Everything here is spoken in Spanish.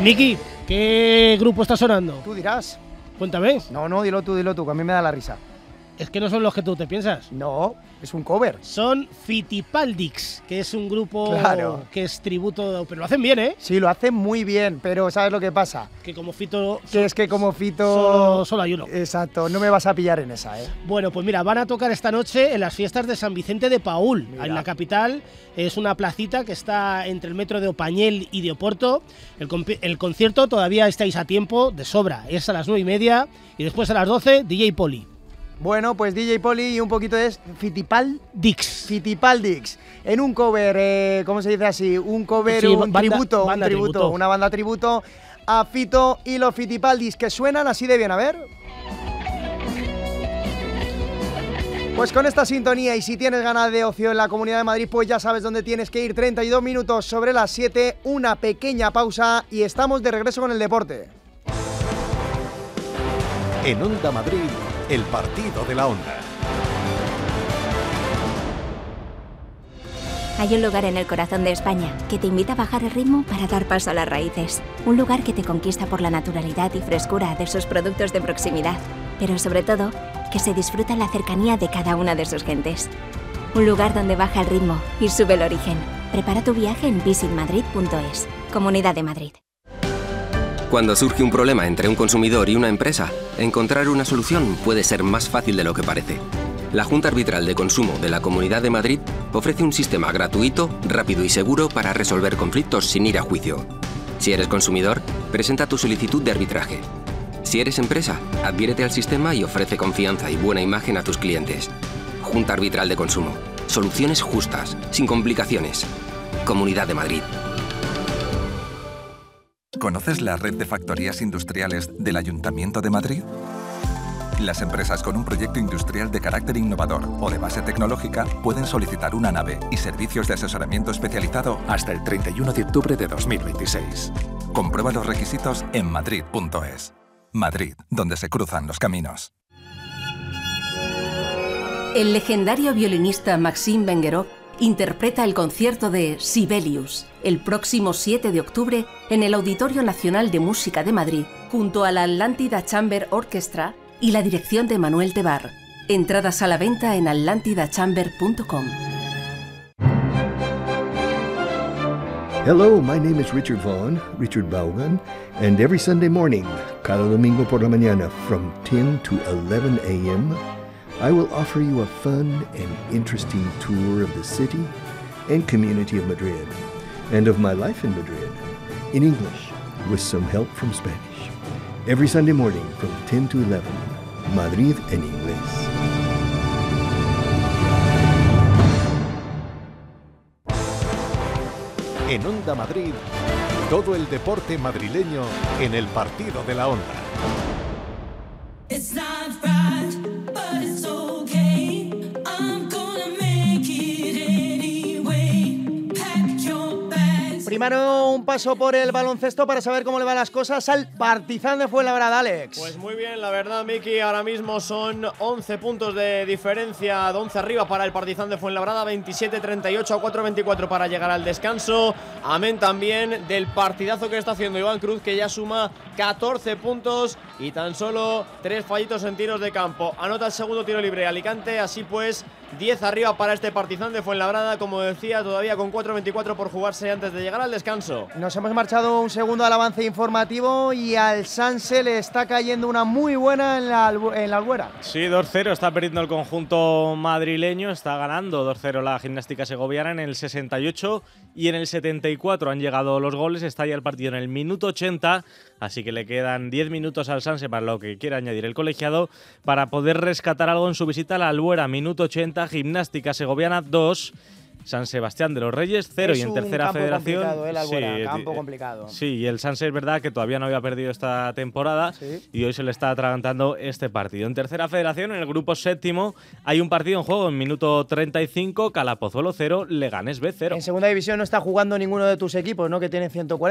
Miki, ¿qué grupo está sonando? Tú dirás. Cuéntame. No, dilo tú, que a mí me da la risa. Es que no son los que tú te piensas. No, es un cover. Son Fitipaldix, que es un grupo Claro. que es tributo, pero lo hacen bien, ¿eh? Sí, lo hacen muy bien, pero ¿sabes lo que pasa? Que como Fito... Que es que como Fito... Solo hay uno. Exacto, no me vas a pillar en esa, ¿eh? Bueno, pues mira, van a tocar esta noche en las fiestas de San Vicente de Paúl, Mira. en la capital. Es una placita que está entre el metro de Opañel y de Oporto. El concierto todavía estáis a tiempo, de sobra. Es a las 9:30 y después a las 12, DJ Poli. Bueno, pues DJ Poli y un poquito de Fitipaldix. Fitipaldix. En un cover, ¿cómo se dice así? Un cover, Sí, un banda tributo, una banda tributo a Fito y los Fitipaldix, que suenan así de bien, a ver. Pues con esta sintonía, y si tienes ganas de ocio en la Comunidad de Madrid, pues ya sabes dónde tienes que ir. 32 minutos sobre las 7, una pequeña pausa y estamos de regreso con el deporte. En Onda Madrid, el partido de la Onda. Hay un lugar en el corazón de España que te invita a bajar el ritmo para dar paso a las raíces. Un lugar que te conquista por la naturalidad y frescura de sus productos de proximidad, pero sobre todo, que se disfruta en la cercanía de cada una de sus gentes. Un lugar donde baja el ritmo y sube el origen. Prepara tu viaje en visitmadrid.es. Comunidad de Madrid. Cuando surge un problema entre un consumidor y una empresa, encontrar una solución puede ser más fácil de lo que parece. La Junta Arbitral de Consumo de la Comunidad de Madrid ofrece un sistema gratuito, rápido y seguro para resolver conflictos sin ir a juicio. Si eres consumidor, presenta tu solicitud de arbitraje. Si eres empresa, adhiérete al sistema y ofrece confianza y buena imagen a tus clientes. Junta Arbitral de Consumo. Soluciones justas, sin complicaciones. Comunidad de Madrid. ¿Conoces la red de factorías industriales del Ayuntamiento de Madrid? Las empresas con un proyecto industrial de carácter innovador o de base tecnológica pueden solicitar una nave y servicios de asesoramiento especializado hasta el 31 de octubre de 2026. Comprueba los requisitos en madrid.es. Madrid, donde se cruzan los caminos. El legendario violinista Maxim Vengerov interpreta el concierto de Sibelius el próximo 7 de octubre en el Auditorio Nacional de Música de Madrid, junto a la Atlántida Chamber Orchestra y la dirección de Manuel Tebar. Entradas a la venta en atlantidachamber.com. Hello, my name is Richard Vaughn, Richard Vaughan, and every Sunday morning, cada domingo por la mañana, from 10 to 11 a.m., I will offer you a fun and interesting tour of the city and community of Madrid, and of my life in Madrid, in English, with some help from Spanish. Every Sunday morning from 10 to 11, Madrid en inglés. En Onda Madrid, todo el deporte madrileño en el partido de la Onda. Primero un paso por el baloncesto para saber cómo le van las cosas al Partizan de Fuenlabrada, Alex. Pues muy bien, la verdad, Miki, ahora mismo son 11 puntos de diferencia, de 11 arriba para el Partizan de Fuenlabrada, 27-38 a 4-24 para llegar al descanso. Amén también del partidazo que está haciendo Iván Cruz, que ya suma 14 puntos y tan solo 3 fallitos en tiros de campo. Anota el segundo tiro libre Alicante, así pues 10 arriba para este Partizan de Fuenlabrada, como decía, todavía con 4-24 por jugarse antes de llegar al descanso. Nos hemos marchado un segundo al avance informativo y al Sanse le está cayendo una muy buena en la Albuera. Sí, 2-0 está perdiendo el conjunto madrileño, está ganando 2-0 la Gimnástica Segoviana en el 68 y en el 74 han llegado los goles, está ya el partido en el minuto 80, así que le quedan 10 minutos al Sanse para lo que quiera añadir el colegiado para poder rescatar algo en su visita a la Albuera. Minuto 80, Gimnástica Segoviana 2, San Sebastián de los Reyes 0 y en tercera federación. Campo complicado. Sí, y el Sanse es verdad que todavía no había perdido esta temporada y hoy se le está atragantando este partido. En tercera federación, en el grupo séptimo, hay un partido en juego en minuto 35, Calapozuelo 0, Leganés B 0. En segunda división no está jugando ninguno de tus equipos, ¿no? Que tienen 140.